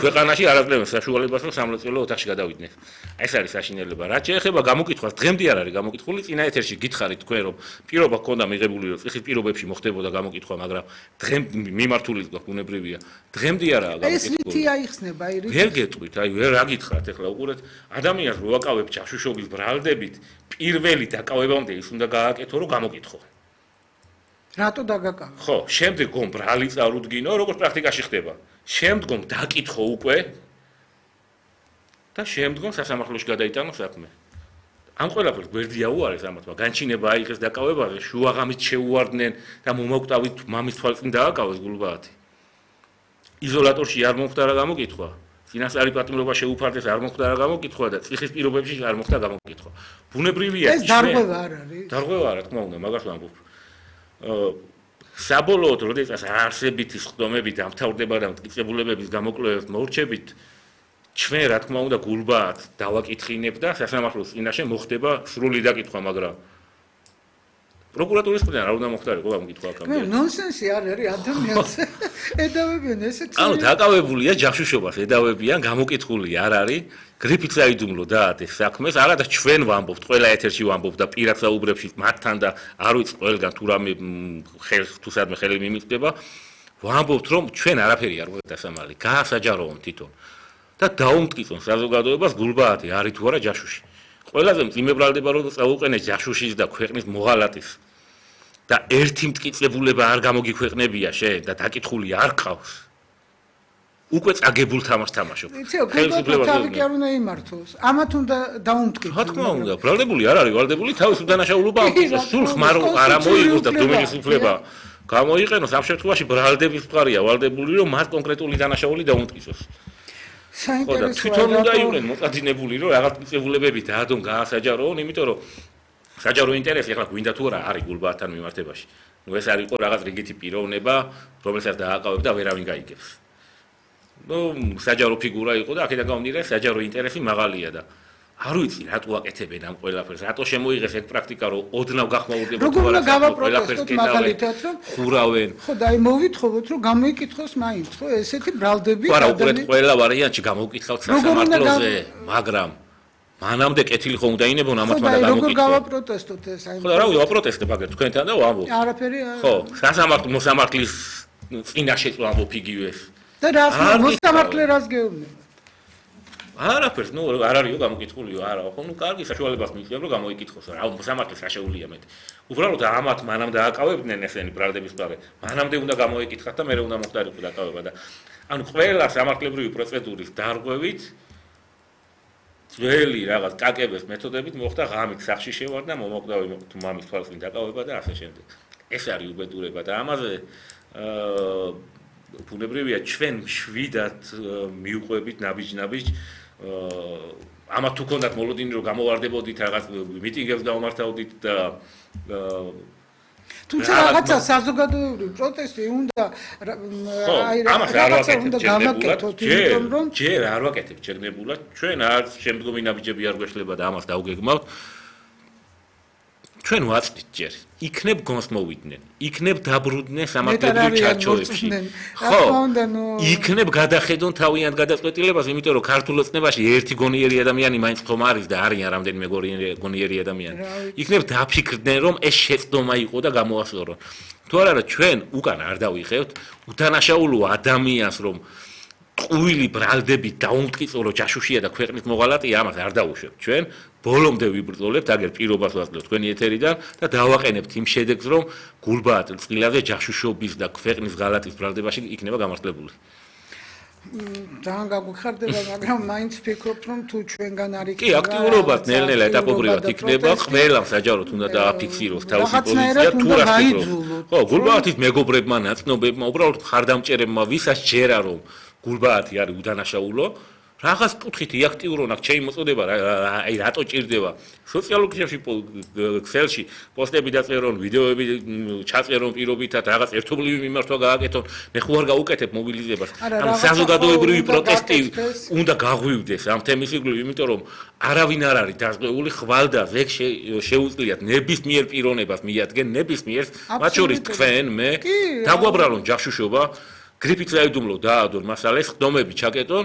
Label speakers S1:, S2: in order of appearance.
S1: ქვეყანაში არ აძლევს საშუალებას რომ სამლოცველო ოთახში გადავიდნენ. ეს არის საშინელება. რაც შეეხება გამოკითხვას, დღემდე არ არის გამოკითხული, წინა ეთერში გითხარით თქვენ რომ პირობა ჰქონდა მიღებული რომ წიხის პირობებში მოხდებოდა გამოკითხვა, მაგრამ დღემ მიმართული ბუნებრივია. დღემდე არაა გამოკითხული.
S2: ეს რითი აიხსნება, ირით?
S1: ვერ გეტყვით, ვერ რა გითხრათ ახლა უყურეთ, ადამიანს რო აკავებ ჯაშუშობის ბრალდებით, პირველი დაკავებამდე ის უნდა გააკეთო რომ გამოკითხო.
S2: რატო დაგაკავე?
S1: ხო, შემდგომ ბრალი წარუდგინო, როგორც პრაქტიკაში ხდება. შემდგომ დაკითხო უკვე და შემდგომ სასამართლოში გადაიტანო საქმე. ამ ყველაფერს გვერდი აუარეს ამათმა, განჩინება აიღეს დაკავებაზე, შუაღამით შეუვარდნენ და მომოკვდავით მამის თვალწინ დააკავეს გულბაათი. იზოლატორში არ მოხდა რა გამოკითხვა. წინასწარი პატიმრობა შეუფარდეს არ მოხდა რა გამოკითხვა და წიხის პირობებში არ მოხდა გამოკითხვა. ბუნებრივია
S2: ეს დარღვევა არ არის?
S1: დარღვევა რა თქმა უნდა, მაგას ვამბობ. საბოლოოდ, როდესაც არსებითი სხდომები დამთავრდება და მტკიცებულებების გამოკვლევებს მოურჩებით, ჩვენ რა თქმა უნდა გულბაათს დავაკითხინებ და სასამართლოს წინაშე მოხდება სრული დაკითხვა, მაგრამ პროკურატურის მხრიდან რა უნდა მოხდარიყო გამოკითხვა აქამდე?
S2: ნონსენსი არ არის ადამიანს. ედავებიან ესეც.
S1: ანუ დაკავებულია ჯაშუშობას, ედავებიან, გამოკითხული არ არის. გრიფით საიდუმლო დაადეს საქმეს, არა და ჩვენ ვამბობთ, ყველა ეთერში ვამბობთ და პირად საუბრებში მათთან და არ ვიცი ყველგან თუ რამე ხელს თუ სადმე ხელი მიმიწდება, ვამბობთ რომ ჩვენ არაფერი არ ვიყავ დასამალი, გაასაჯაროონ თვითონ და დაუმტკიცონ საზოგადოებას გულბაათი არის თუ არა ჯაშუში. ყველაზე მძიმე ბრალდება რომ წაუყენეს ჯაშუშის და ქვეყნის მოღალატის და ერთი მტკიცებულება არ გამოგიქვეყნებია შენ და დაკითხული არ ყავს. უკვე წაგებულ თამაშს თამაშობ.
S2: ხელისუფლება თავი კი არ უნდა იმართოს. ამათ უნდა დაუმტკიცოს.
S1: რა თქმა უნდა, ბრალდებული არ არის, ვალდებული თავის უდანაშაულობა ამტკიცოს. სულ ხმარო არ ამოიღოს და დომენის უფლება გამოიყენოს. ამ შემთხვევაში ბრალდების მყარია ვალდებული, რომ მას კონკრეტული დანაშაული დაუმტკიცოს.
S2: საინტერესოა.
S1: თვითონ უნდა იყვნენ მოწადინებული, რომ რაღაც მტკიცებულებები დაადონ გაასაჯაროონ, იმიტომ რომ საჯარო ინტერესი ახლა გვინდა თუ არა არის გულბაათთან მიმართებაში. ნუ ეს არ იყო რაღაც რიგითი პიროვნება, რომელსაც დააკავებ და ვერავინ გაიგებს. ნუ საჯარო ფიგურა იყო და აქედან გამომდინარე საჯარო ინტერესი მაღალია და არ ვიცი რატო აკეთებენ ამ ყველაფერს, რატო შემოიღეს ეგ პრაქტიკა რომ ოდნავ გახმაურდება
S2: თუ არა გავაპროტესტოთ მაგალითად რომ
S1: ხურავენ.
S2: ხო და აი მოვითხოვოთ რომ გამოიკითხოს მაინც, ხო ესეთი ბრალდები
S1: არა უყურეთ ყველა ვარიანტში გამოვკითხავთ სასამართლოზე, მაგრამ მანამდე კეთილი ხო უნდა ინებონ ამათმა და გამოკითხო.
S2: როგორ გავაპროტესტოთ ეს აი
S1: ხო და რა ვაპროტესტებ აგერ თქვენთან და ვამბობ.
S2: არაფერი
S1: ხო, სასამართლო მოსამართლის წინაშე ვამბობ იგივეს.
S2: და რას მოსამართლე რას გეუბნება?
S1: არაფერს, ნუ არ არისო გამოკითხულიო, არა, ხო, ნუ კარგი საშუალებას მისცემ რომ გამოიკითხოს, რა მოსამართლეს აშეულია მეტი. უბრალოდ ამათ მანამ დააკავებდნენ ესენი ბრალდების მყარე. მანამდე უნდა გამოიკითხათ და მერე უნდა მოხდარიყო დაკავება და ანუ ყველა სამართლებრივი პროცედურის დარღვევით ძველი რაღაც კაკების მეთოდებით მოხდა ღამით სახში შევარდა, მომოკვდავი მამის თვალწინ დაკავება და ასე შემდეგ. ეს არის უბედურება და ამაზე ბუნებრივია ჩვენ შვიდად მიუყვებით ნაბიჯ-ნაბიჯ ამათ თუ ქონდათ მოლოდინი რომ გამოვარდებოდით რაღაც მიტინგებს დავმართავდით და
S2: თუმცა რაღაცა საზოგადოებრივი პროტესტი უნდა აი რაღაცა უნდა გამაკეთოთ იმიტომ რომ
S1: ჯერ არ ვაკეთებ ჯერნებულად ჩვენ არ შემდგომი ნაბიჯები არ გვეშლება და ამას დავგეგმავთ ჩვენ ვაწვით ჯერ იქნებ გონს მოვიდნენ იქნებ დაბრუნდნენ სამართლებრივ ჩარჩოებში ხო იქნებ გადახედონ თავიანთ გადაწყვეტილებას იმიტომ რომ ქართულ ოცნებაში ერთი გონიერი ადამიანი მაინც ხომ არის და არიან რამდენიმე გონიერი ადამიანი იქნებ დაფიქრდნენ რომ ეს შეცდომა იყო და გამოასწორონ თუ არა ჩვენ უკან არ დავიხევთ უდანაშაულო ადამიანს რომ ტყუილი ბრალდები დაუმტკიცო ჯაშუშია და ქვეყნის მოღალატეა ამას არ დავუშვებთ ჩვენ ბოლომდე ვიბრძოლებთ აგერ პირობას ვაძლევთ თქვენი ეთერიდან და დავაყენებთ იმ შედეგს რომ გულბაათ წყილაზე ჯაშუშობის და ქვეყნის ღალატის ბრალდებაში იქნება გამართლებული
S2: ძალიან გაგვიხარდება მაგრამ მაინც ვფიქრობ რომ თუ ჩვენგან არ იქნება
S1: კი აქტიურობად ნელ-ნელა ეტაპობრივად იქნება ყველა საჯაროდ უნდა დააფიქსიროს თავისი პოზიცია თუ რა ფიქრობთ ხო გულბაათის მეგობრებმა ნაცნობებმა უბრალოდ ხარდამჭერებმა ვისაც ჯერა რომ გულბაათი არის უდანაშაულო რაღაც კუთხითი აქტიურონ აქ ჩემი მოწოდება აი რატო ჭირდება სოციალურ ქსელში პოსტები დაწერონ ვიდეოები ჩაწერონ პირობითად რაღაც ერთობლივი მიმართვა გააკეთონ მე ხო არ გავუკეთებ მობილიზებას ანუ საზოგადოებრივი პროტესტი უნდა გაღვივდეს ამ თემის ირგვლივ იმიტომ რომ არავინ არ არის დაზღვეული ხვალ და ზეგ შეუძლიათ ნებისმიერ პიროვნებას მიადგენ ნებისმიერს მათ შორის თქვენ მე დაგვაბრალონ ჯაშუშობა გრიფით საიდუმლო დაადონ მასალას ხდომები ჩაკეტონ